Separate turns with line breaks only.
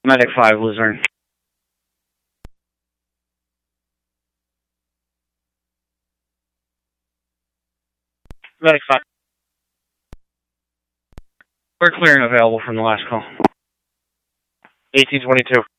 Medic 5, Luzerne. Medic 5. We're clear and available from the last call. 1822.